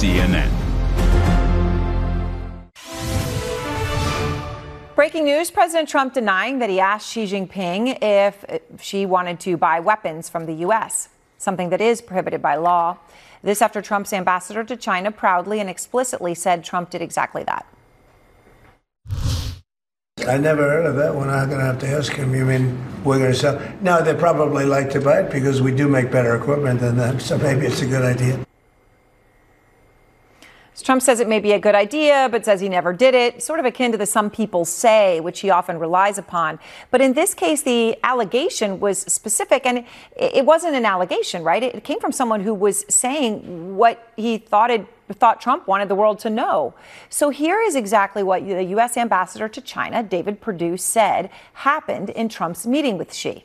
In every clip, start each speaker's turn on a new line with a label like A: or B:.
A: CNN.
B: Breaking news, President Trump denying that he asked Xi Jinping if Xi wanted to buy weapons from the U.S., something that is prohibited by law. This after Trump's ambassador to China proudly and explicitly said Trump did exactly that.
C: I never heard of that one. I'm going to have to ask him. You mean we're going to sell? No, they probably like to buy it because we do make better equipment than them, so maybe it's a good idea.
B: Trump says it may be a good idea, but says he never did it, sort of akin to the some people say, which he often relies upon. But in this case, the allegation was specific, and it wasn't an allegation, right? It came from someone who was saying what he thought Trump wanted the world to know. So here is exactly what the U.S. ambassador to China, David Perdue, said happened in Trump's meeting with Xi.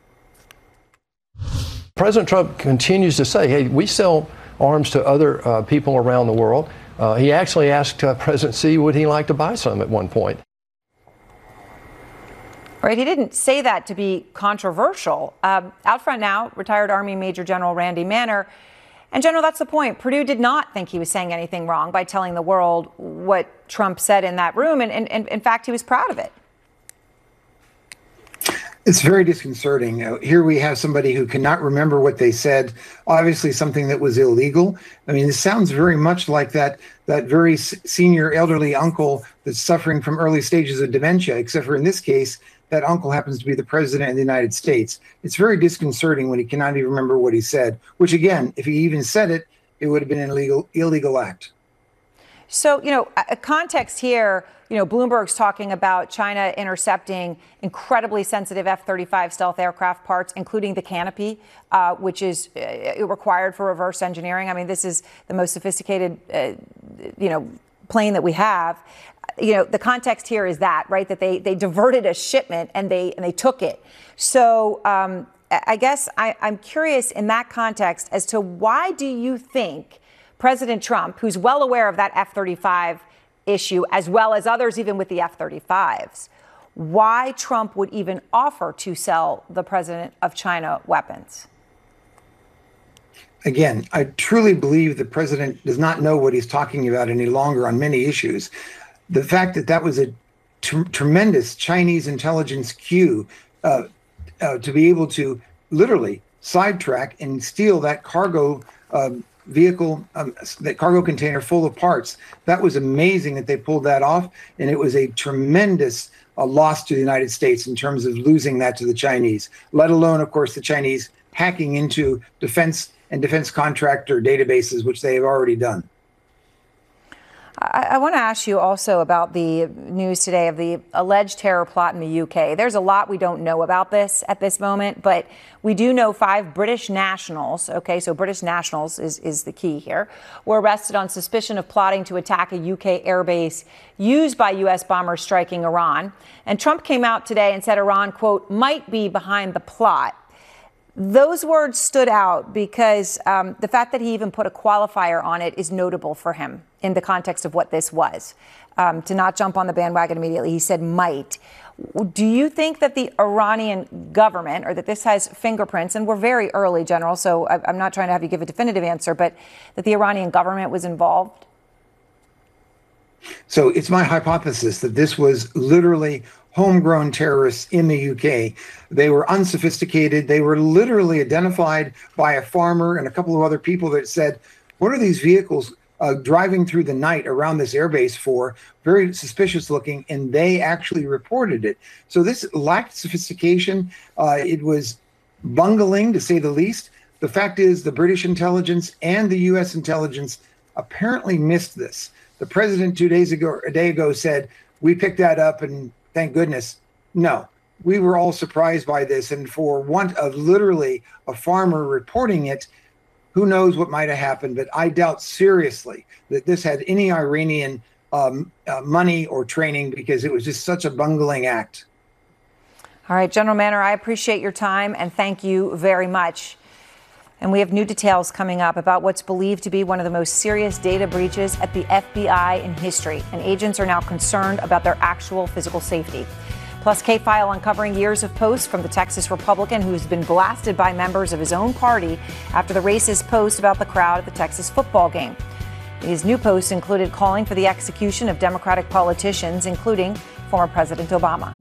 D: President Trump continues to say, hey, we sell arms to other people around the world. He actually asked President Xi, would he like to buy some at one point?
B: Right. He didn't say that to be controversial. Out front now, retired Army Major General Randy Manner. And, General, that's the point. Perdue did not think he was saying anything wrong by telling the world what Trump said in that room. And in fact, he was proud of it.
E: It's very disconcerting. Here we have somebody who cannot remember what they said, obviously something that was illegal. I mean, it sounds very much like that very senior elderly uncle that's suffering from early stages of dementia, except for in this case, that uncle happens to be the president of the United States. It's very disconcerting when he cannot even remember what he said, which again, if he even said it, it would have been an illegal act.
B: So, a context here, Bloomberg's talking about China intercepting incredibly sensitive F-35 stealth aircraft parts, including the canopy, which is required for reverse engineering. I mean, this is the most sophisticated, plane that we have. The context here is that, right, that they diverted a shipment and they took it. So I guess I'm curious in that context as to why do you think President Trump, who's well aware of that F-35 issue, as well as others even with the F-35s, why Trump would even offer to sell the president of China weapons?
E: Again, I truly believe the president does not know what he's talking about any longer on many issues. The fact that was a tremendous Chinese intelligence cue to be able to literally sidetrack and steal that cargo vehicle, that cargo container full of parts. That was amazing that they pulled that off. And it was a tremendous loss to the United States in terms of losing that to the Chinese, let alone, of course, the Chinese hacking into defense and defense contractor databases, which they have already done.
B: I want to ask you also about the news today of the alleged terror plot in the UK. There's a lot we don't know about this at this moment, but we do know 5 British nationals, okay, so British nationals is the key here, were arrested on suspicion of plotting to attack a UK airbase used by U.S. bombers striking Iran. And Trump came out today and said Iran, quote, might be behind the plot. Those words stood out because the fact that he even put a qualifier on it is notable for him in the context of what this was. To not jump on the bandwagon immediately, he said might. Do you think that the Iranian government, or that this has fingerprints, and we're very early, General, so I'm not trying to have you give a definitive answer, but that the Iranian government was involved?
E: So it's my hypothesis that this was literally homegrown terrorists in the UK. They were unsophisticated. They were literally identified by a farmer and a couple of other people that said, what are these vehicles driving through the night around this airbase for? Very suspicious looking. And they actually reported it. So this lacked sophistication. It was bungling, to say the least. The fact is the British intelligence and the US intelligence apparently missed this. The president a day ago said, we picked that up and thank goodness. No, we were all surprised by this. And for want of literally a farmer reporting it, who knows what might have happened. But I doubt seriously that this had any Iranian money or training, because it was just such a bungling act.
B: All right, General Manner, I appreciate your time and thank you very much. And we have new details coming up about what's believed to be one of the most serious data breaches at the FBI in history. And agents are now concerned about their actual physical safety. Plus, K-File uncovering years of posts from the Texas Republican who's been blasted by members of his own party after the racist post about the crowd at the Texas football game. His new posts included calling for the execution of Democratic politicians, including former President Obama.